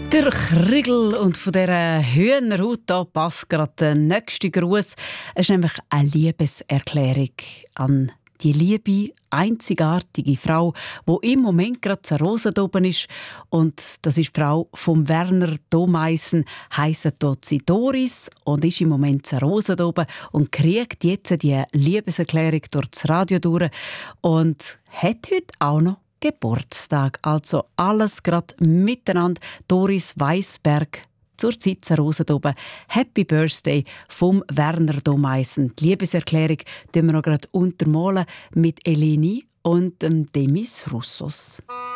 Der Kriegel und von dieser Hühnerhaut da passt gerade der nächste Gruß. Es ist nämlich eine Liebeserklärung an die liebe, einzigartige Frau, die im Moment gerade zur Rose oben ist. Und das ist die Frau von Werner Domeisen, heisst dort sie Doris und ist im Moment zur Rose oben und kriegt jetzt die Liebeserklärung durch das Radio durch und hat heute auch noch Geburtstag. Also alles gerade miteinander. Doris Weisberg, zur Zeit zur Rose oben. Happy Birthday vom Werner Domeisen. Die Liebeserklärung tun wir noch gerade untermalen mit Eleni und Demis Roussos.